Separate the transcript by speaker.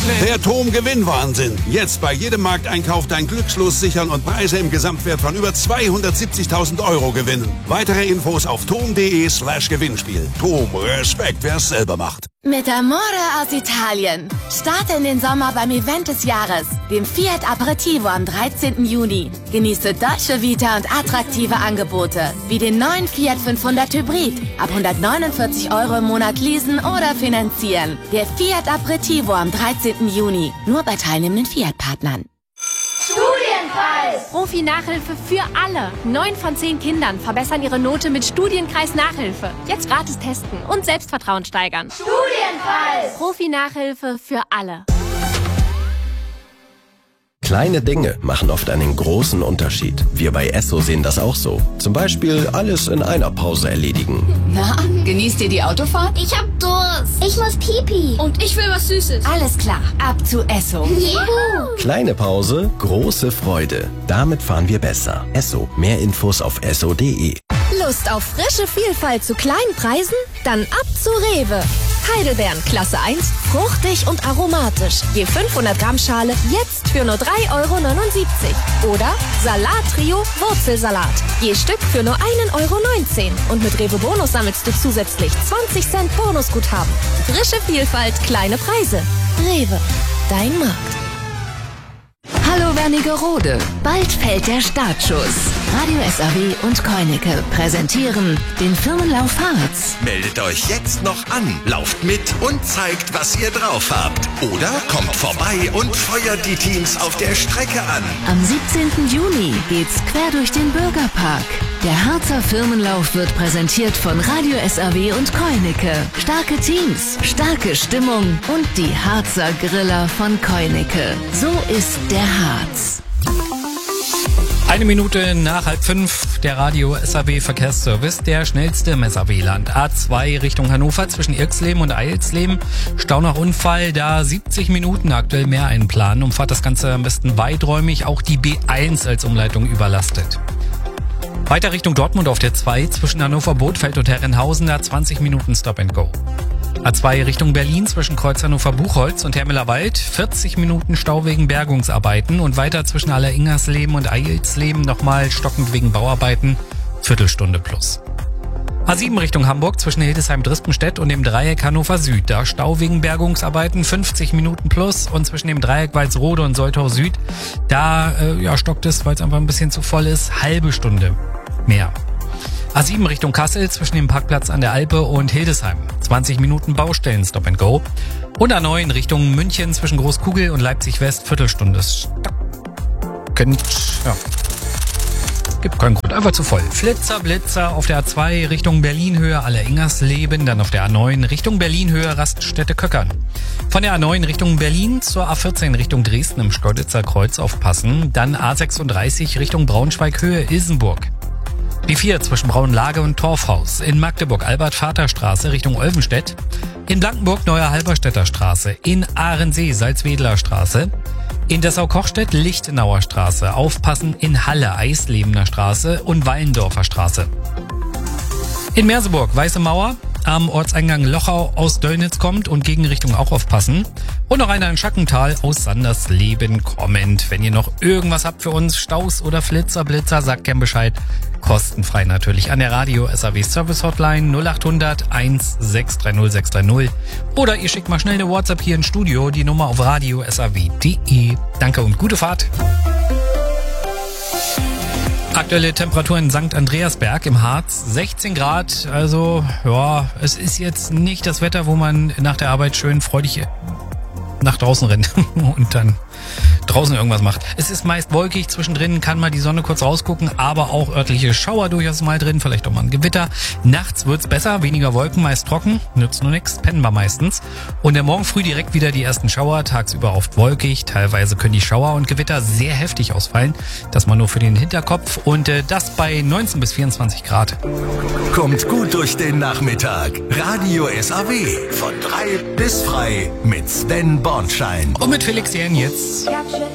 Speaker 1: Der TOM-Gewinnwahnsinn. Jetzt bei jedem Markteinkauf dein Glückslos sichern und Preise im Gesamtwert von über 270.000 € gewinnen. Weitere Infos auf tom.de/Gewinnspiel. TOM, Respekt, wer es selber macht.
Speaker 2: Mit Amore aus Italien. Starte in den Sommer beim Event des Jahres, dem Fiat Aperitivo am 13. Juni. Genieße Dolce Vita und attraktive Angebote, wie den neuen Fiat 500 Hybrid. Ab 149 € im Monat leasen oder finanzieren. Der Fiat Aperitivo am 13. Juni. Nur bei teilnehmenden Fiat-Partnern.
Speaker 3: Studienkreis! Profi-Nachhilfe für alle. 9 von 10 Kindern verbessern ihre Note mit Studienkreis-Nachhilfe. Jetzt gratis testen und Selbstvertrauen steigern. Studienkreis! Profi-Nachhilfe für alle.
Speaker 4: Kleine Dinge machen oft einen großen Unterschied. Wir bei Esso sehen das auch so. Zum Beispiel alles in einer Pause erledigen.
Speaker 2: Na, genießt ihr die Autofahrt?
Speaker 5: Ich hab Durst. Ich muss Pipi.
Speaker 3: Und ich will was Süßes.
Speaker 2: Alles klar, ab zu Esso.
Speaker 5: Juhu.
Speaker 4: Kleine Pause, große Freude. Damit fahren wir besser. Esso. Mehr Infos auf esso.de.
Speaker 6: Lust auf frische Vielfalt zu kleinen Preisen? Dann ab zu Rewe. Heidelbeeren Klasse 1, fruchtig und aromatisch. Je 500 Gramm Schale jetzt für nur 3,79 €. Oder Salat-Trio Wurzelsalat. Je Stück für nur 1,19 €. Und mit Rewe Bonus sammelst du zusätzlich 20 Cent Bonusguthaben. Frische Vielfalt, kleine Preise. Rewe, dein Markt.
Speaker 2: Hallo Wernigerode, bald fällt der Startschuss. Radio SAW und Koineke präsentieren den Firmenlauf Harz.
Speaker 7: Meldet euch jetzt noch an, lauft mit und zeigt, was ihr drauf habt. Oder kommt vorbei und feuert die Teams auf der Strecke an.
Speaker 2: Am 17. Juni geht's quer durch den Bürgerpark. Der Harzer Firmenlauf wird präsentiert von Radio SAW und Koineke. Starke Teams, starke Stimmung und die Harzer Griller von Koineke. So ist der Harz.
Speaker 8: 1 Minute nach 4:30, der Radio SAW Verkehrsservice, der schnellste im SAW-Land. A2 Richtung Hannover zwischen Irxleben und Eilsleben. Stau nach Unfall, da 70 Minuten aktuell mehr einplanen. Umfahrt das Ganze am besten weiträumig, auch die B1 als Umleitung überlastet. Weiter Richtung Dortmund auf der 2 zwischen Hannover Bothfeld und Herrenhausen, da 20 Minuten Stop and Go. A2 Richtung Berlin zwischen Kreuz Hannover-Buchholz und Hermelerwald, 40 Minuten Stau wegen Bergungsarbeiten und weiter zwischen Alleringersleben und Eilsleben nochmal stockend wegen Bauarbeiten, Viertelstunde plus. A7 Richtung Hamburg zwischen Hildesheim-Drispenstedt und dem Dreieck Hannover Süd, da Stau wegen Bergungsarbeiten, 50 Minuten plus und zwischen dem Dreieck Walsrode und Soltau Süd, da stockt es, weil es einfach ein bisschen zu voll ist, halbe Stunde mehr. A7 Richtung Kassel zwischen dem Parkplatz an der Alpe und Hildesheim. 20 Minuten Baustellen Stop and Go. Und A9 Richtung München zwischen Großkugel und Leipzig West, Viertelstunde. Gibt keinen Grund, einfach zu voll. Flitzer, Blitzer auf der A2 Richtung Berlin-Höhe Alleringersleben, dann auf der A9 Richtung Berlin-Höhe Raststätte Köckern. Von der A9 Richtung Berlin zur A14 Richtung Dresden im Schkeuditzer Kreuz aufpassen, dann A36 Richtung Braunschweig-Höhe Ilsenburg. B4 zwischen Braunlage und Torfhaus. In Magdeburg Albert-Vater-Straße Richtung Olvenstedt. In Blankenburg Neue Halberstädter Straße. In Ahrensee Salzwedler Straße. In Dessau-Kochstedt Lichtenauer Straße. Aufpassen in Halle Eislebener Straße und Wallendorfer Straße. In Merseburg Weiße Mauer. Am Ortseingang Lochau aus Döllnitz kommt und Gegenrichtung auch aufpassen. Und noch einer in Schackental aus Sandersleben kommend. Wenn ihr noch irgendwas habt für uns, Staus oder Flitzer, Blitzer, sagt gern Bescheid. Kostenfrei natürlich an der Radio SAW Service Hotline 0800 1630 630. Oder ihr schickt mal schnell eine WhatsApp hier ins Studio, die Nummer auf radiosaw.de. Danke und gute Fahrt. Aktuelle Temperatur in St. Andreasberg im Harz, 16 Grad. Also, ja, es ist jetzt nicht das Wetter, wo man nach der Arbeit schön freudig nach draußen rennt und dann draußen irgendwas macht. Es ist meist wolkig, zwischendrin kann mal die Sonne kurz rausgucken, aber auch örtliche Schauer durchaus mal drin, vielleicht auch mal ein Gewitter. Nachts wird's besser, weniger Wolken, meist trocken, nützt nur nichts, pennen wir meistens. Und der Morgen früh direkt wieder die ersten Schauer, tagsüber oft wolkig, teilweise können die Schauer und Gewitter sehr heftig ausfallen. Das mal nur für den Hinterkopf und das bei 19 bis 24 Grad.
Speaker 7: Kommt gut durch den Nachmittag. Radio SAW von 3 bis frei mit Sven Bornschein.
Speaker 8: Und mit Felix Jähn jetzt.